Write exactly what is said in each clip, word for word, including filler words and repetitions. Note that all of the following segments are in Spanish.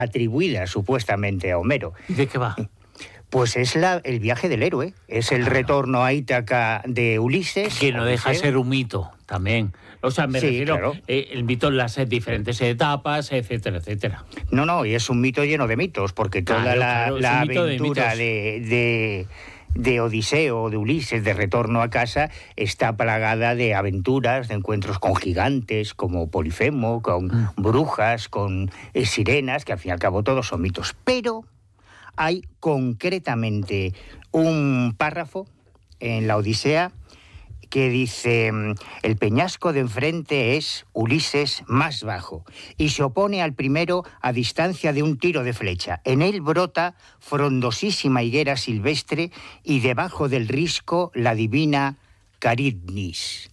atribuida supuestamente a Homero. ¿Y de qué va? Pues es la, el viaje del héroe, es el Claro. retorno a Ítaca de Ulises. Que no deja de ser un mito también. O sea, me Sí, refiero, claro. eh, el mito en las diferentes etapas, etcétera, etcétera. No, no, y es un mito lleno de mitos, porque toda Claro, la, claro, es la un mito de aventura mitos. de, de, de Odiseo, de Ulises, de retorno a casa, está plagada de aventuras, de encuentros con gigantes, como Polifemo, con Mm. brujas, con eh, sirenas, que al fin y al cabo todos son mitos. Pero hay concretamente un párrafo en la Odisea que dice: el peñasco de enfrente es Ulises más bajo y se opone al primero a distancia de un tiro de flecha. En él brota frondosísima higuera silvestre y debajo del risco la divina Caridnis,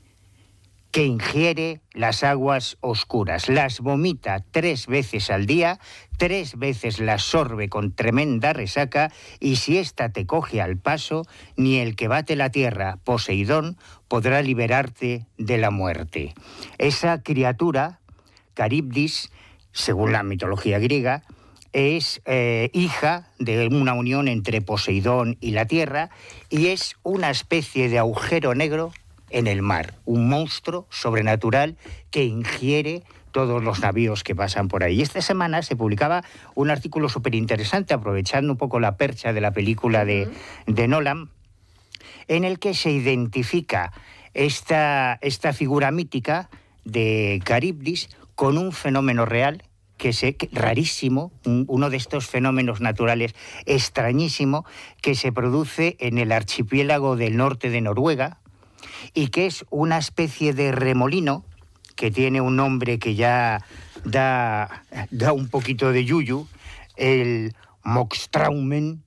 que ingiere las aguas oscuras, las vomita tres veces al día, tres veces las sorbe con tremenda resaca, y si ésta te coge al paso, ni el que bate la tierra, Poseidón, podrá liberarte de la muerte. Esa criatura, Caribdis, según la mitología griega, es eh, hija de una unión entre Poseidón y la tierra, y es una especie de agujero negro en el mar, un monstruo sobrenatural que ingiere todos los navíos que pasan por ahí. Y esta semana se publicaba un artículo súper interesante, aprovechando un poco la percha de la película de, de Nolan, en el que se identifica esta, esta figura mítica de Caribdis con un fenómeno real, que es rarísimo, un, uno de estos fenómenos naturales extrañísimo, que se produce en el archipiélago del norte de Noruega, y que es una especie de remolino que tiene un nombre que ya da, da un poquito de yuyu, el Mokstraumen,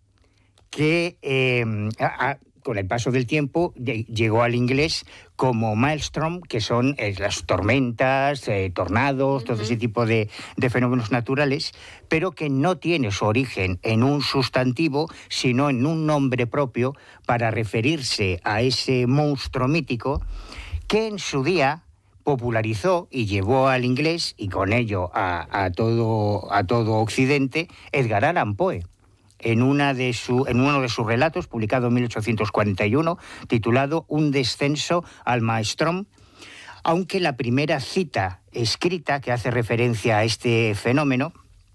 que eh, a, a, con el paso del tiempo de, llegó al inglés como maelstrom, que son eh, las tormentas, eh, tornados, uh-huh. todo ese tipo de, de fenómenos naturales, pero que no tiene su origen en un sustantivo, sino en un nombre propio para referirse a ese monstruo mítico que en su día popularizó y llevó al inglés, y con ello a, a, todo, a todo Occidente, Edgar Allan Poe. En, una de su, en uno de sus relatos, publicado en mil ochocientos cuarenta y uno, titulado Un descenso al maelstrom, aunque la primera cita escrita que hace referencia a este fenómeno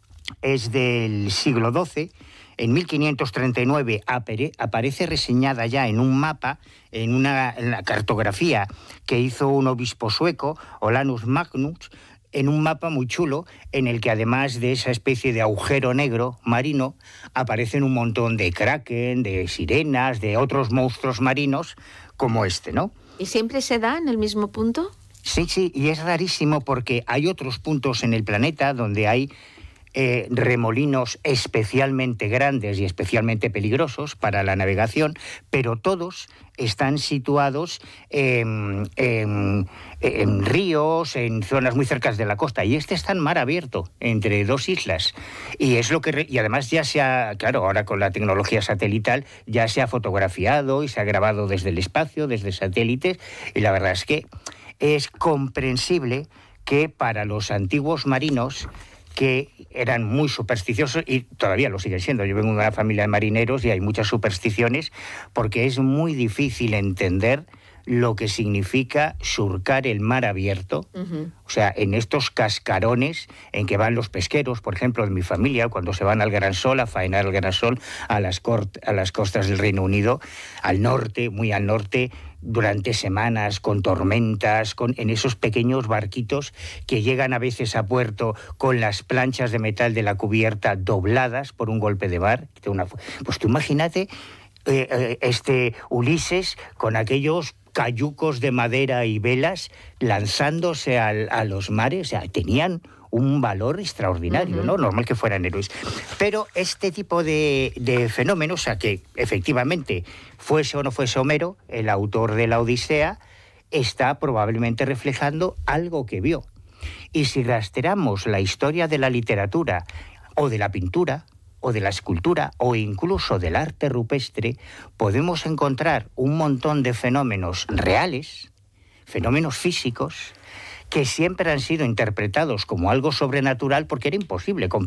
es del siglo doce. En mil quinientos treinta y nueve apare, aparece reseñada ya en un mapa, en una, en la cartografía que hizo un obispo sueco, Olanus Magnus, en un mapa muy chulo, en el que además de esa especie de agujero negro marino, aparecen un montón de kraken, de sirenas, de otros monstruos marinos, como este, ¿no? ¿Y siempre se da en el mismo punto? Sí, sí, y es rarísimo porque hay otros puntos en el planeta donde hay eh, remolinos especialmente grandes y especialmente peligrosos para la navegación, pero todos están situados en, en, en ríos, en zonas muy cercanas de la costa, y este está en mar abierto, entre dos islas, y es lo que y además ya se ha, claro, ahora con la tecnología satelital, ya se ha fotografiado y se ha grabado desde el espacio, desde satélites, y la verdad es que es comprensible que para los antiguos marinos, que eran muy supersticiosos, y todavía lo siguen siendo. Yo vengo de una familia de marineros y hay muchas supersticiones, porque es muy difícil entender lo que significa surcar el mar abierto. Uh-huh. O sea, en estos cascarones en que van los pesqueros, por ejemplo, de mi familia, cuando se van al Gran Sol, a faenar al Gran Sol, a las, cort- a las costas del Reino Unido, al norte, muy al norte, durante semanas, con tormentas, con, en esos pequeños barquitos que llegan a veces a puerto con las planchas de metal de la cubierta dobladas por un golpe de mar. Pues tú imagínate eh, eh, este Ulises con aquellos cayucos de madera y velas lanzándose al, a los mares. O sea, tenían un valor extraordinario, uh-huh. ¿no? Normal que fueran héroes. Pero este tipo de, de fenómenos, o sea, que efectivamente fuese o no fuese Homero, el autor de la Odisea, está probablemente reflejando algo que vio. Y si rastreamos la historia de la literatura o de la pintura o de la escultura o incluso del arte rupestre, podemos encontrar un montón de fenómenos reales, fenómenos físicos, que siempre han sido interpretados como algo sobrenatural porque era imposible comprender